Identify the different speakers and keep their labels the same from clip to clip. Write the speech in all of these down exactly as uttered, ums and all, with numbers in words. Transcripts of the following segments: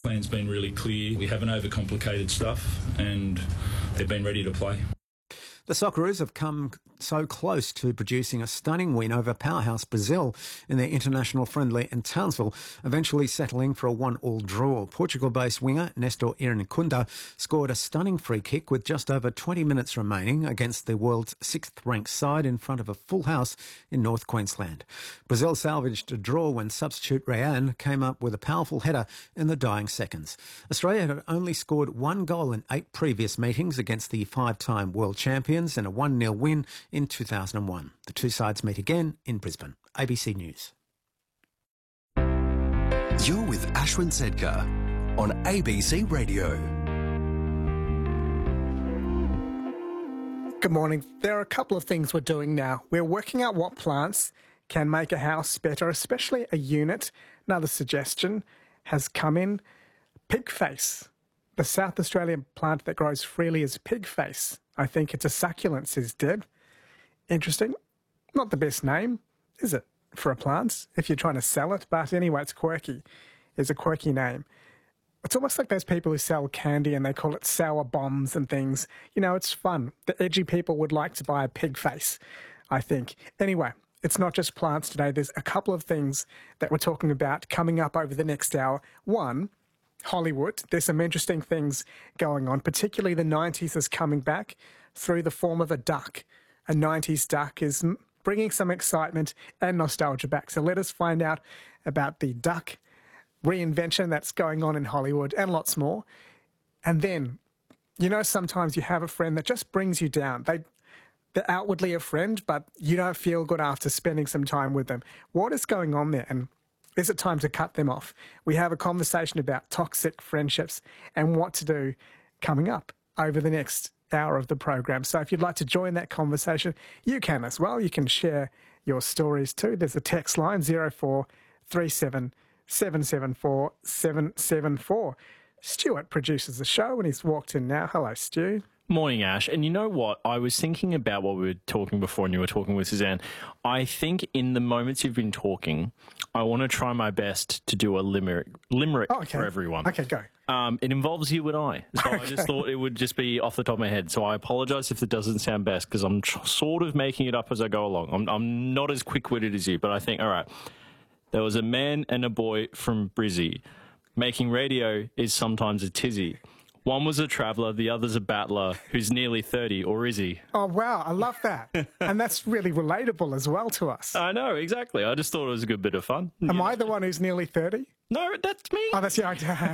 Speaker 1: plan's been really clear. We haven't overcomplicated stuff, and they've been ready to play.
Speaker 2: The Socceroos have come so close to producing a stunning win over powerhouse Brazil in their international friendly in Townsville, eventually settling for a one-all draw. Portugal-based winger Nestor Irankunda scored a stunning free kick with just over twenty minutes remaining against the world's sixth-ranked side in front of a full house in North Queensland. Brazil salvaged a draw when substitute Rayan came up with a powerful header in the dying seconds. Australia had only scored one goal in eight previous meetings against the five-time world champions and a one nil win in two thousand one. The two sides meet again in Brisbane. A B C News.
Speaker 3: You're with Ashwin Sedkar on A B C Radio.
Speaker 4: Good morning. There are a couple of things we're doing now. We're working out what plants can make a house better, especially a unit. Another suggestion has come in. Pigface. The South Australian plant that grows freely is pigface. I think it's a succulent, says Deb. Interesting. Not the best name, is it, for a plant, if you're trying to sell it? But anyway, it's quirky. It's a quirky name. It's almost like those people who sell candy and they call it sour bombs and things. You know, it's fun. The edgy people would like to buy a pig face, I think. Anyway, it's not just plants today. There's a couple of things that we're talking about coming up over the next hour. One, Hollywood. There's some interesting things going on, particularly the nineties is coming back through the form of a duck. A nineties duck is bringing some excitement and nostalgia back. So let us find out about the duck reinvention that's going on in Hollywood and lots more. And then, you know, sometimes you have a friend that just brings you down. They, they're outwardly a friend, but you don't feel good after spending some time with them. What is going on there? And is it time to cut them off? We have a conversation about toxic friendships and what to do coming up over the next hour of the program. So if you'd like to join that conversation, you can as well. You can share your stories too. There's a text line, zero four three seven seven seven four seven seven four. Stuart produces the show and he's walked in now. Hello, Stu.
Speaker 5: Morning, Ash. And you know what? I was thinking about what we were talking before and you were talking with Suzanne. I think in the moments you've been talking, I want to try my best to do a limerick, limerick
Speaker 4: oh, okay.
Speaker 5: for everyone.
Speaker 4: Okay, go.
Speaker 5: Um, it involves you and I. So okay. I just thought it would just be off the top of my head. So I apologise if it doesn't sound best because I'm tr- sort of making it up as I go along. I'm, I'm not as quick-witted as you, but I think, all right, there was a man and a boy from Brizzy. Making radio is sometimes a tizzy. One was a traveller, the other's a battler who's nearly thirty, or is he?
Speaker 4: Oh, wow, I love that. And that's really relatable as well to us.
Speaker 5: I know, exactly. I just thought it was a good bit of fun.
Speaker 4: Am yeah. I the one who's nearly thirty?
Speaker 5: No, that's me.
Speaker 4: Oh, that's you.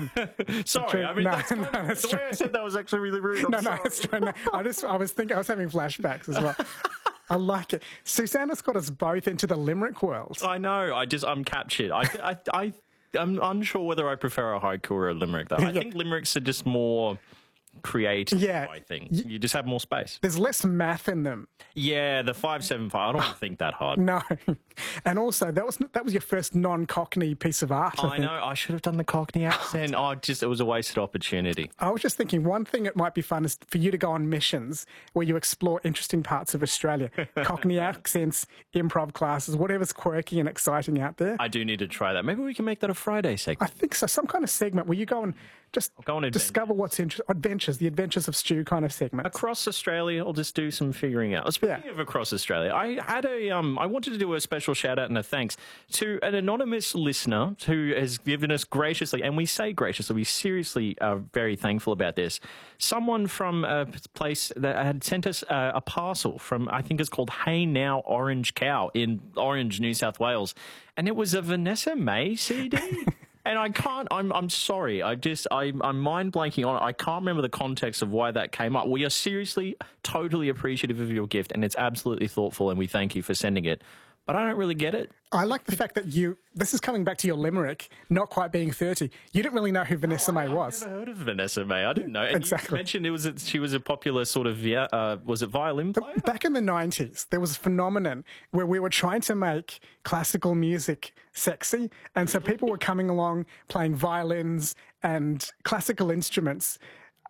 Speaker 4: I
Speaker 5: Sorry, I mean,
Speaker 4: no,
Speaker 5: that's
Speaker 4: no, that's
Speaker 5: the
Speaker 4: true.
Speaker 5: way I said that was actually really rude. I'm
Speaker 4: no,
Speaker 5: sorry.
Speaker 4: no, that's true. No, I, just, I was thinking, I was having flashbacks as well. I like it. Susanna's got us both into the limerick world.
Speaker 5: I know. I just, I'm captured. I, I, I, I'm unsure whether I prefer a haiku or a limerick, though. I yeah. think limericks are just more creative, yeah. I think. You just have more space.
Speaker 4: There's less math in them.
Speaker 5: Yeah, the five seven five, I don't think that hard.
Speaker 4: No. And also, that was that was your first non-Cockney piece of art. I,
Speaker 5: I know, I should have done the Cockney accent. oh, just it was a wasted opportunity.
Speaker 4: I was just thinking, one thing that might be fun is for you to go on missions where you explore interesting parts of Australia. Cockney accents, improv classes, whatever's quirky and exciting out there.
Speaker 5: I do need to try that. Maybe we can make that a Friday segment.
Speaker 4: I think so. Some kind of segment where you go and just
Speaker 5: go on
Speaker 4: discover what's interesting. Adventures, the Adventures of Stu kind of segment.
Speaker 5: Across Australia, I'll just do some figuring out. Speaking yeah. of across Australia, I had a, um, I wanted to do a special shout out and a thanks to an anonymous listener who has given us graciously, and we say graciously, we seriously are very thankful about this. Someone from a place that had sent us a, a parcel from, I think it's called Hey Now Orange Cow in Orange, New South Wales, and it was a Vanessa May C D. And I can't, I'm I'm sorry, I just, I, I'm mind blanking on it. I can't remember the context of why that came up. We are seriously, totally appreciative of your gift, and it's absolutely thoughtful, and we thank you for sending it. But I don't really get it.
Speaker 4: I like the fact that you, this is coming back to your limerick, not quite being thirty. You didn't really know who Vanessa
Speaker 5: oh,
Speaker 4: May was.
Speaker 5: I've never heard of Vanessa May. I didn't know. And
Speaker 4: exactly.
Speaker 5: You mentioned it was a, she was a popular sort of, yeah, uh, was it violin player?
Speaker 4: Back in the nineties, there was a phenomenon where we were trying to make classical music sexy. And so people were coming along playing violins and classical instruments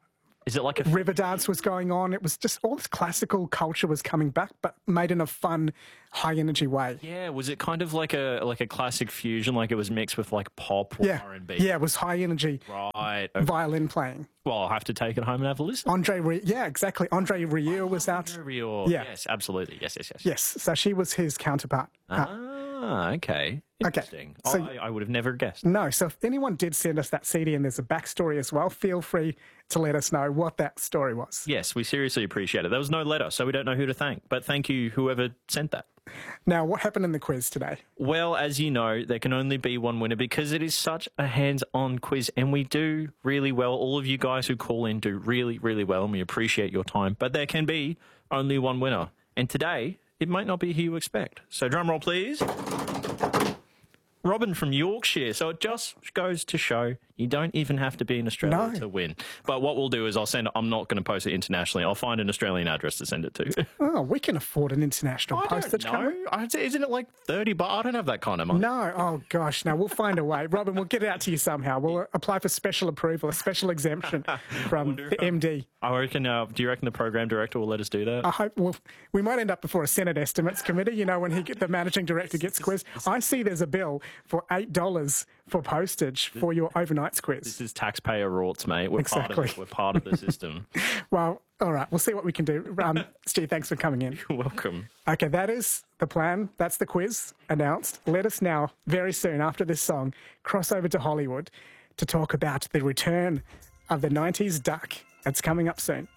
Speaker 5: Is it like a
Speaker 4: Riverdance was going on. It was just all this classical culture was coming back, but made in a fun, high energy way.
Speaker 5: Yeah, was it kind of like a like a classic fusion, like it was mixed with like pop or
Speaker 4: Yeah,
Speaker 5: R and B?
Speaker 4: yeah, it was high energy
Speaker 5: Right.
Speaker 4: violin playing.
Speaker 5: Well, I'll have to take it home and have a listen.
Speaker 4: Andre, Ri- yeah, exactly. Andre Rieu was out.
Speaker 5: Real.
Speaker 4: Yeah.
Speaker 5: Yes, absolutely. Yes, yes, yes.
Speaker 4: Yes, so she was his counterpart. Uh,
Speaker 5: Ah, okay. Interesting.
Speaker 4: So-
Speaker 5: I, I would have never guessed.
Speaker 4: no, so if anyone did send us that C D and there's a backstory as well, feel free to let us know what that story was.
Speaker 5: Yes, we seriously appreciate it. There was no letter, so we don't know who to thank. But thank you, whoever sent that.
Speaker 4: Now, what happened in the quiz today?
Speaker 5: Well, as you know, there can only be one winner because it is such a hands-on quiz, and we do really well. All of you guys who call in do really, really well, and we appreciate your time. But there can be only one winner. And today, it might not be who you expect. So drum roll, please. Robin from Yorkshire. So it just goes to show you don't even have to be in Australia
Speaker 4: No.
Speaker 5: to win. But what we'll do is I'll send, I'm not going to post it internationally. I'll find an Australian address to send it to.
Speaker 4: Oh, we can afford an international
Speaker 5: I
Speaker 4: postage,
Speaker 5: don't
Speaker 4: can't we?
Speaker 5: know. I- Isn't it like thirty bucks? I don't have that kind of money.
Speaker 4: No, oh gosh, no, we'll find a way. Robin, we'll get it out to you somehow. We'll apply for special approval, a special exemption from the M D.
Speaker 5: I reckon, uh, do you reckon the program director will let us do that?
Speaker 4: I hope we'll, we might end up before a Senate Estimates Committee, you know, when he get, the managing director gets quizzed. I see there's a bill for eight dollars for postage for your overnights quiz.
Speaker 5: This is taxpayer rorts, mate. We're part of
Speaker 4: Exactly.
Speaker 5: it. We're part of the system.
Speaker 4: Well, all right, we'll see what we can do. Um, Stu, thanks for coming in.
Speaker 5: You're welcome.
Speaker 4: Okay, that is the plan. That's the quiz announced. Let us now, very soon after this song, cross over to Hollywood to talk about the return of the nineties duck. That's coming up soon.